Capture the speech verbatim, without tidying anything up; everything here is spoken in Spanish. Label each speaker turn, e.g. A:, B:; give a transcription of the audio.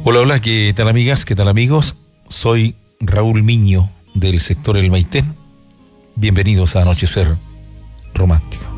A: Hola, hola, ¿qué tal amigas? ¿Qué tal amigos? Soy Raúl Miño del sector El Maitén. Bienvenidos a Anochecer Romántico.